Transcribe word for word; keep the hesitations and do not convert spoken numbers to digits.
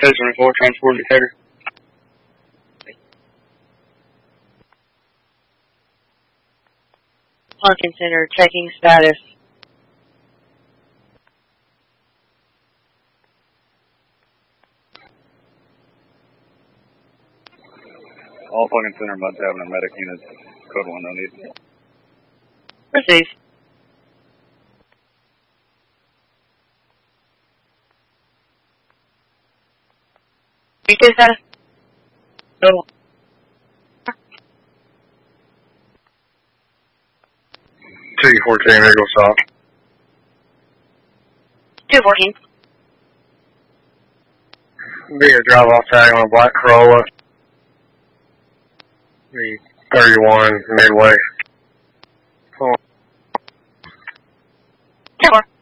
Code twenty-four, transport Decatur. Pumpkin Center, checking status. All Pumpkin Center must have a medic unit. Code one, no need. Receive. Weekday status? No. two fourteen, Eagle South. two fourteen. Be a drive-off tag on a black Corolla. The thirty-one Midway. ten four.